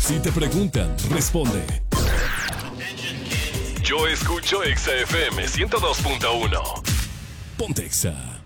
Si te preguntan, responde. Yo escucho Exa FM 102.1. Ponte Exa.